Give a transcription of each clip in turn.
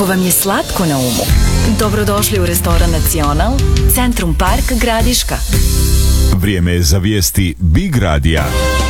Ako vam je slatko na umu, dobrodošli u restoran Nacional, Centrum Park Gradiška. Vrijeme je za vijesti Big Radija.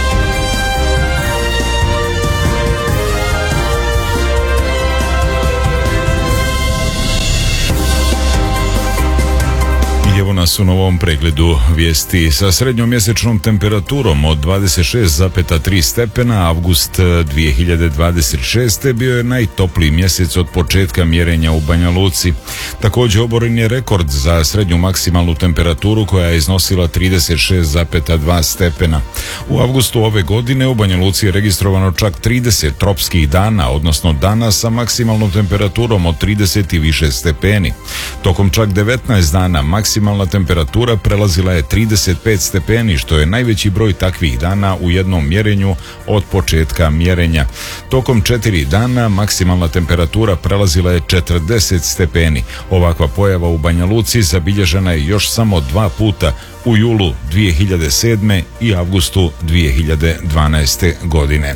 Evo nas u novom pregledu vijesti. Sa srednjom mjesečnom temperaturom od 26,3 stepena avgust 2026. bio je najtopliji mjesec od početka mjerenja u Banja Luci. Također oboren je rekord za srednju maksimalnu temperaturu koja je iznosila 36,2 stepena. U avgustu ove godine u Banja Luci je registrovano čak 30 tropskih dana, odnosno dana sa maksimalnom temperaturom od 30 i više stepeni. Tokom čak 19 dana maksimalna temperatura prelazila je 35 stepeni, što je najveći broj takvih dana u jednom mjerenju od početka mjerenja. Tokom 4 dana maksimalna temperatura prelazila je 40 stepeni. Ovakva pojava u Banja Luci zabilježena je još samo 2 puta, u julu 2007. i avgustu 2012. godine.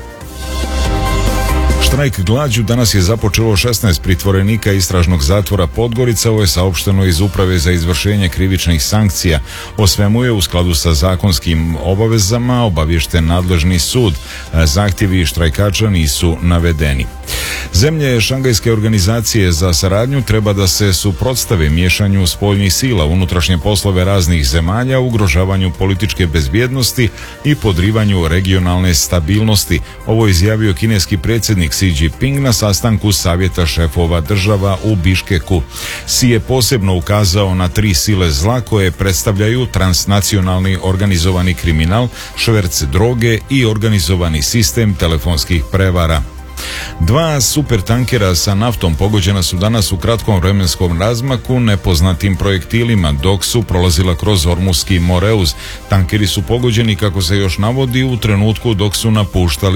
Štrajk glađu danas je započelo 16 pritvorenika istražnog zatvora Podgorica, ovo je saopšteno iz Uprave za izvršenje krivičnih sankcija. O svemu je u skladu sa zakonskim obavezama obaviješten nadležni sud. Zahtjevi štrajkača nisu navedeni. Zemlje Šangajske organizacije za saradnju treba da se suprotstave miješanju spoljnih sila u unutrašnje poslove raznih zemalja, ugrožavanju političke bezbjednosti i podrivanju regionalne stabilnosti. Ovo je izjavio kineski predsjednik Xi Jinping na sastanku Savjeta šefova država u Biškeku. Xi je posebno ukazao na 3 sile zla koje predstavljaju transnacionalni organizovani kriminal, šverc droge i organizovani sistem telefonskih prevara. 2 supertankera sa naftom pogođena su danas u kratkom vremenskom razmaku nepoznatim projektilima dok su prolazila kroz Ormuski Moreuz. Tankeri su pogođeni, kako se još navodi, u trenutku dok su napuštali